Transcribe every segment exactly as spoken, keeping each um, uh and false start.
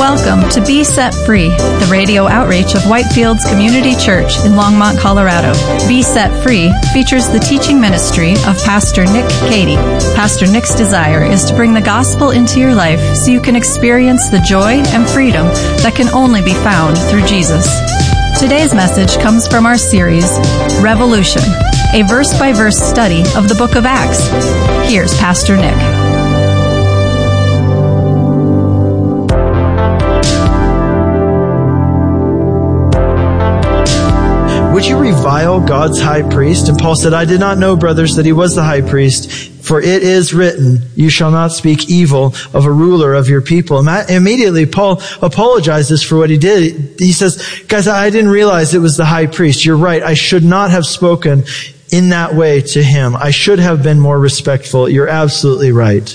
Welcome to Be Set Free, the radio outreach of Whitefields Community Church in Longmont, Colorado. Be Set Free features the teaching ministry of Pastor Nick Cady. Pastor Nick's desire is to bring the gospel into your life so you can experience the joy and freedom that can only be found through Jesus. Today's message comes from our series, Revolution, a verse-by-verse study of the book of Acts. Here's Pastor Nick. Would you revile God's high priest? And Paul said, I did not know, brothers, that he was the high priest. For it is written, you shall not speak evil of a ruler of your people. Immediately, Paul apologizes for what he did. He says, guys, I didn't realize it was the high priest. You're right. I should not have spoken in that way to him. I should have been more respectful. You're absolutely right.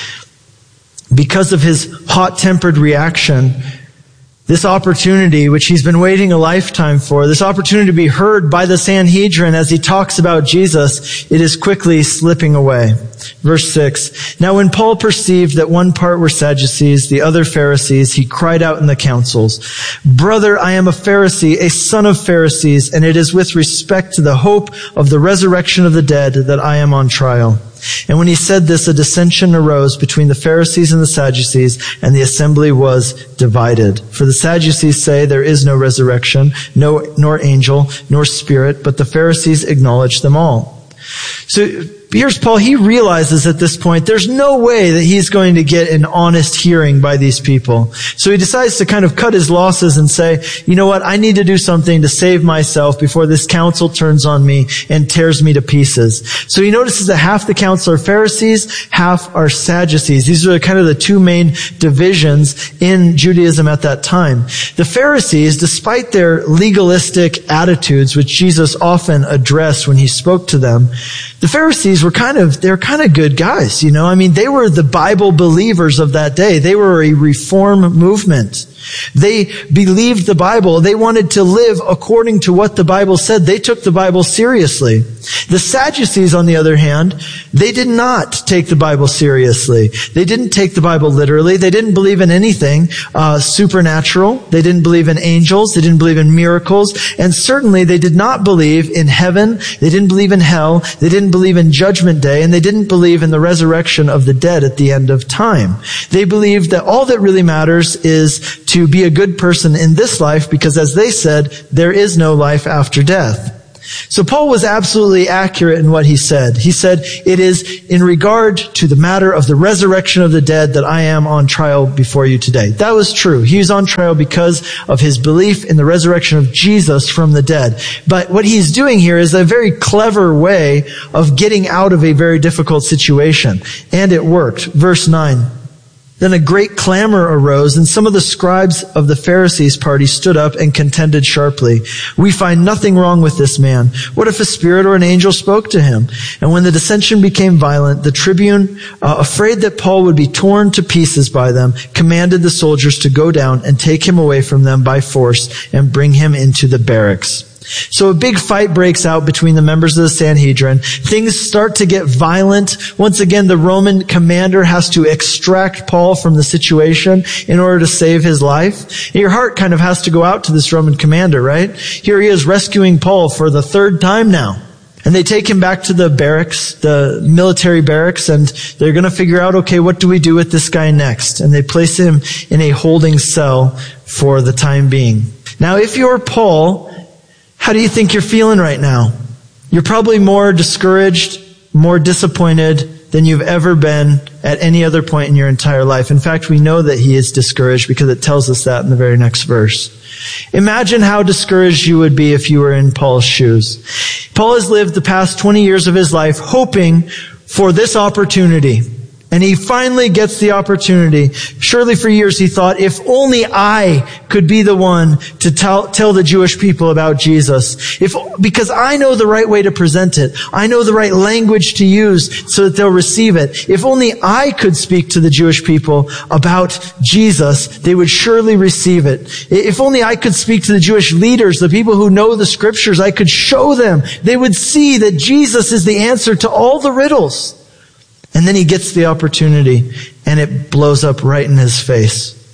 Because of his hot-tempered reaction, this opportunity, which he's been waiting a lifetime for, this opportunity to be heard by the Sanhedrin as he talks about Jesus, it is quickly slipping away. Verse six, now when Paul perceived that one part were Sadducees, the other Pharisees, he cried out in the councils, Brother, I am a Pharisee, a son of Pharisees, and it is with respect to the hope of the resurrection of the dead that I am on trial. And when he said this, a dissension arose between the Pharisees and the Sadducees, and the assembly was divided. For the Sadducees say there is no resurrection, no, nor angel, nor spirit, but the Pharisees acknowledge them all. So here's Paul. He realizes at this point there's no way that he's going to get an honest hearing by these people. So he decides to kind of cut his losses and say, you know what, I need to do something to save myself before this council turns on me and tears me to pieces. So he notices that half the council are Pharisees, half are Sadducees. These are kind of the two main divisions in Judaism at that time. The Pharisees, despite their legalistic attitudes, which Jesus often addressed when he spoke to them, the Pharisees were kind of, they're kind of good guys, you know. I mean, they were the Bible believers of that day. They were a reform movement. They believed the Bible. They wanted to live according to what the Bible said. They took the Bible seriously. The Sadducees, on the other hand, they did not take the Bible seriously. They didn't take the Bible literally. They didn't believe in anything uh, supernatural. They didn't believe in angels. They didn't believe in miracles. And certainly they did not believe in heaven. They didn't believe in hell. They didn't believe in Judgment Day. And they didn't believe in the resurrection of the dead at the end of time. They believed that all that really matters is to be a good person in this life, because as they said, there is no life after death. So Paul was absolutely accurate in what he said. He said, it is in regard to the matter of the resurrection of the dead that I am on trial before you today. That was true. He was on trial because of his belief in the resurrection of Jesus from the dead. But what he's doing here is a very clever way of getting out of a very difficult situation. And it worked. Verse nine. Then a great clamor arose, and some of the scribes of the Pharisees' party stood up and contended sharply. We find nothing wrong with this man. What if a spirit or an angel spoke to him? And when the dissension became violent, the tribune, uh, afraid that Paul would be torn to pieces by them, commanded the soldiers to go down and take him away from them by force and bring him into the barracks. So a big fight breaks out between the members of the Sanhedrin. Things start to get violent. Once again, the Roman commander has to extract Paul from the situation in order to save his life. And your heart kind of has to go out to this Roman commander, right? Here he is rescuing Paul for the third time now. And they take him back to the barracks, the military barracks, and they're going to figure out, okay, what do we do with this guy next? And they place him in a holding cell for the time being. Now, if you're Paul, how do you think you're feeling right now? You're probably more discouraged, more disappointed than you've ever been at any other point in your entire life. In fact, we know that he is discouraged because it tells us that in the very next verse. Imagine how discouraged you would be if you were in Paul's shoes. Paul has lived the past twenty years of his life hoping for this opportunity. And he finally gets the opportunity. Surely for years he thought, if only I could be the one to tell, tell the Jewish people about Jesus. If, because I know the right way to present it. I know the right language to use so that they'll receive it. If only I could speak to the Jewish people about Jesus, they would surely receive it. If only I could speak to the Jewish leaders, the people who know the scriptures, I could show them. They would see that Jesus is the answer to all the riddles. And then he gets the opportunity and it blows up right in his face.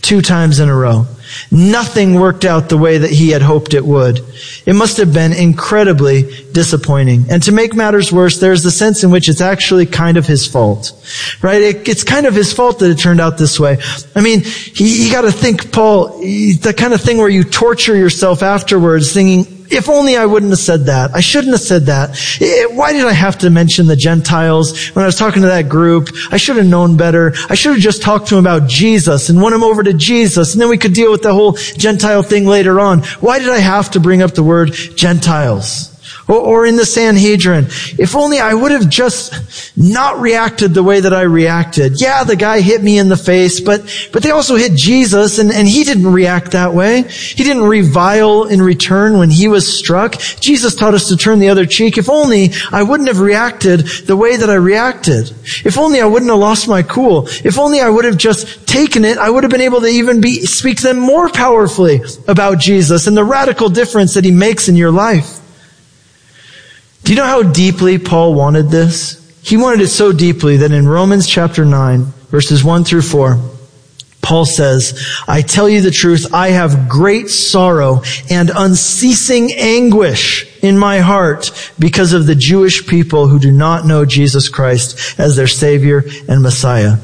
two times in a row. Nothing worked out the way that he had hoped it would. It must have been incredibly disappointing. And to make matters worse, there's the sense in which it's actually kind of his fault, right? It, it's kind of his fault that it turned out this way. I mean, he, you got to think, Paul, the kind of thing where you torture yourself afterwards thinking, if only I wouldn't have said that. I shouldn't have said that. It, why did I have to mention the Gentiles when I was talking to that group? I should have known better. I should have just talked to him about Jesus and won him over to Jesus, and then we could deal with the whole Gentile thing later on. Why did I have to bring up the word Gentiles? Or, or in the Sanhedrin, if only I would have just not reacted the way that I reacted. Yeah, the guy hit me in the face, but, but they also hit Jesus, and, and he didn't react that way. He didn't revile in return when he was struck. Jesus taught us to turn the other cheek. If only I wouldn't have reacted the way that I reacted. If only I wouldn't have lost my cool. If only I would have just taken it, I would have been able to even be, speak to them more powerfully about Jesus and the radical difference that he makes in your life. Do you know how deeply Paul wanted this? He wanted it so deeply that in Romans chapter nine, verses one through four, Paul says, I tell you the truth, I have great sorrow and unceasing anguish in my heart because of the Jewish people who do not know Jesus Christ as their Savior and Messiah.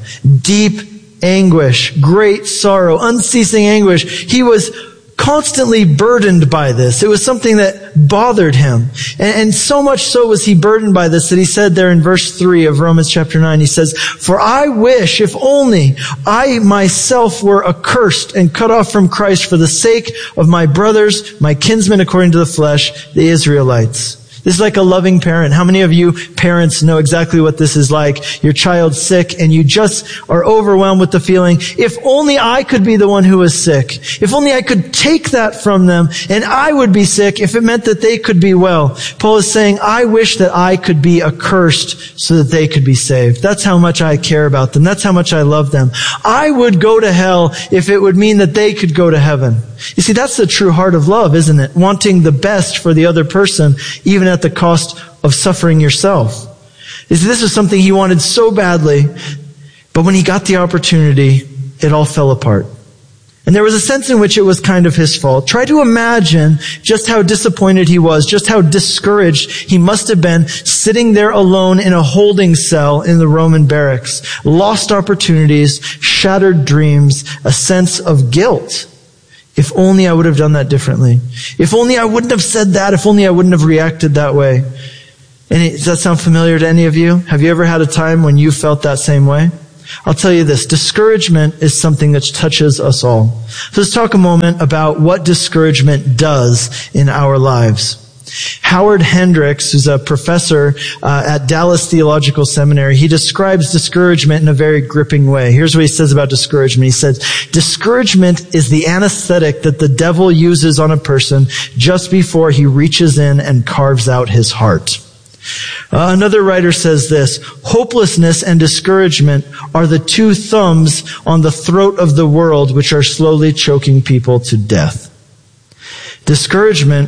Deep anguish, great sorrow, unceasing anguish. He was constantly burdened by this. It was something that bothered him. And, and so much so was he burdened by this that he said there in verse three of Romans chapter nine, he says, for I wish, if only I myself were accursed and cut off from Christ for the sake of my brothers, my kinsmen according to the flesh, the Israelites. This is like a loving parent. How many of you parents know exactly what this is like? Your child's sick and you just are overwhelmed with the feeling, if only I could be the one who was sick. If only I could take that from them and I would be sick if it meant that they could be well. Paul is saying, I wish that I could be accursed so that they could be saved. That's how much I care about them. That's how much I love them. I would go to hell if it would mean that they could go to heaven. You see, that's the true heart of love, isn't it? Wanting the best for the other person, even at the cost of suffering yourself. This is something he wanted so badly, but when he got the opportunity, it all fell apart. And there was a sense in which it was kind of his fault. Try to imagine just how disappointed he was, just how discouraged he must have been sitting there alone in a holding cell in the Roman barracks. Lost opportunities, shattered dreams, a sense of guilt. If only I would have done that differently. If only I wouldn't have said that. If only I wouldn't have reacted that way. And does that sound familiar to any of you? Have you ever had a time when you felt that same way? I'll tell you this. Discouragement is something that touches us all. So let's talk a moment about what discouragement does in our lives. Howard Hendricks, who's a professor uh, at Dallas Theological Seminary, he describes discouragement in a very gripping way. Here's what he says about discouragement. He says, discouragement is the anesthetic that the devil uses on a person just before he reaches in and carves out his heart. Uh, another writer says this, hopelessness and discouragement are the two thumbs on the throat of the world which are slowly choking people to death. Discouragement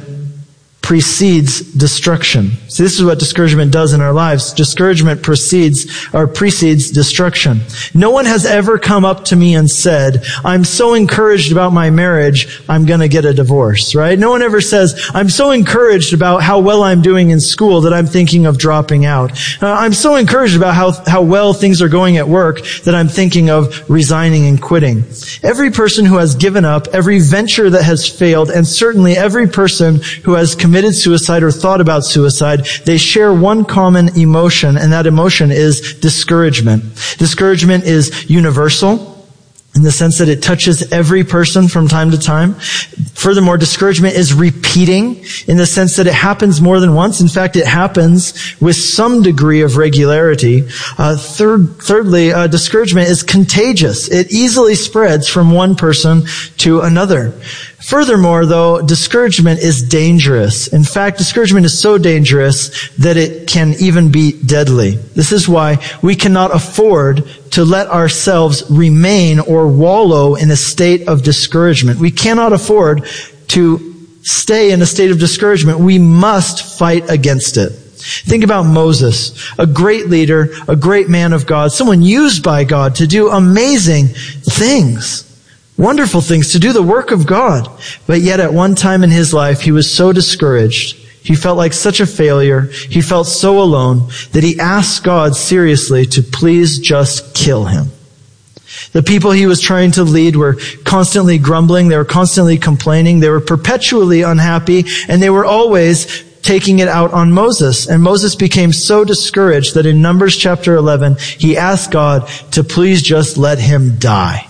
precedes destruction. See, this is what discouragement does in our lives. Discouragement precedes or precedes destruction. No one has ever come up to me and said, I'm so encouraged about my marriage, I'm going to get a divorce, right? No one ever says, I'm so encouraged about how well I'm doing in school that I'm thinking of dropping out. Uh, I'm so encouraged about how, how well things are going at work that I'm thinking of resigning and quitting. Every person who has given up, every venture that has failed, and certainly every person who has committed committed suicide or thought about suicide, they share one common emotion, and that emotion is discouragement. Discouragement is universal in the sense that it touches every person from time to time. Furthermore, discouragement is repeating in the sense that it happens more than once. In fact, it happens with some degree of regularity. Uh, third, thirdly, uh, discouragement is contagious. It easily spreads from one person to another. Furthermore, though, discouragement is dangerous. In fact, discouragement is so dangerous that it can even be deadly. This is why we cannot afford to let ourselves remain or wallow in a state of discouragement. We cannot afford to stay in a state of discouragement. We must fight against it. Think about Moses, a great leader, a great man of God, someone used by God to do amazing things. wonderful things, to do the work of God. But yet at one time in his life, he was so discouraged. He felt like such a failure. He felt so alone that he asked God seriously to please just kill him. The people he was trying to lead were constantly grumbling. They were constantly complaining. They were perpetually unhappy, and they were always taking it out on Moses. And Moses became so discouraged that in Numbers chapter eleven, he asked God to please just let him die.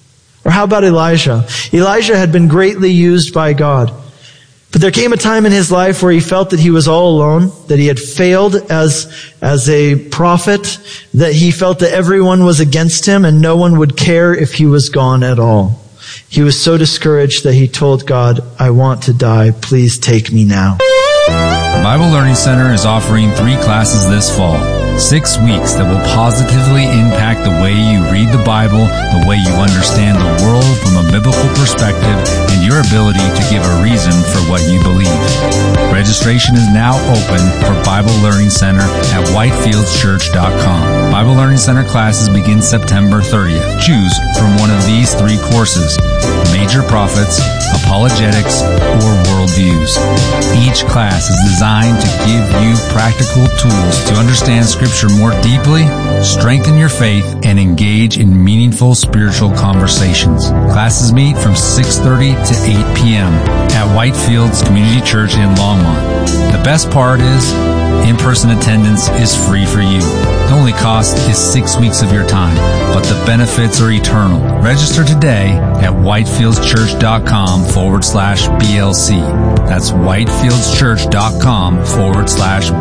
Or how about Elijah? Elijah had been greatly used by God. But there came a time in his life where he felt that he was all alone, that he had failed as, as a prophet, that he felt that everyone was against him and no one would care if he was gone at all. He was so discouraged that he told God, I want to die. Please take me now. Bible Learning Center is offering three classes this fall. Six weeks that will positively impact the way you read the Bible, the way you understand the world from a biblical perspective, and your ability to give a reason for what you believe. Registration is now open for Bible Learning Center at whitefields church dot com. Bible Learning Center classes begin September thirtieth. Choose from one of these three courses: Major Prophets, Apologetics, or Worldviews. Each class is designed to give you practical tools to understand Scripture more deeply, strengthen your faith, and engage in meaningful spiritual conversations. Classes meet from six thirty to eight p.m. at Whitefields Community Church in Longmont. The best part is, in-person attendance is free for you. The only cost is six weeks of your time, but the benefits are eternal. Register today at whitefieldschurch.com forward slash BLC. That's whitefieldschurch.com forward slash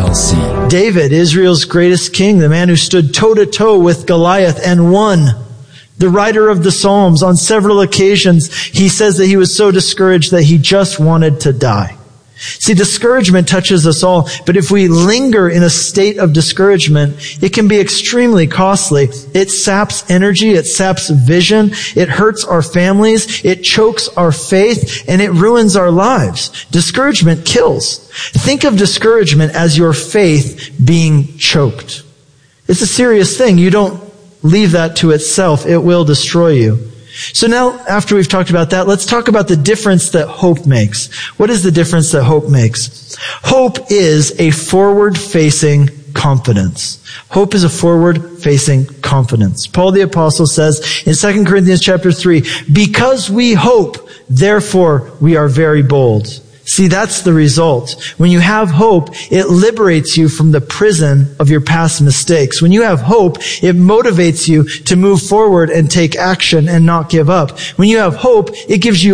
BLC. David, Israel's greatest king, the man who stood toe-to-toe with Goliath and won. The writer of the Psalms, on several occasions, he says that he was so discouraged that he just wanted to die. See, discouragement touches us all, but if we linger in a state of discouragement, it can be extremely costly. It saps energy, it saps vision, it hurts our families, it chokes our faith, and it ruins our lives. Discouragement kills. Think of discouragement as your faith being choked. It's a serious thing. You don't leave that to itself. It will destroy you. So now, after we've talked about that, let's talk about the difference that hope makes. What is the difference that hope makes? Hope is a forward-facing confidence. Hope is a forward-facing confidence. Paul the Apostle says in Second Corinthians chapter three, because we hope, therefore we are very bold. See, that's the result. When you have hope, it liberates you from the prison of your past mistakes. When you have hope, it motivates you to move forward and take action and not give up. When you have hope, it gives you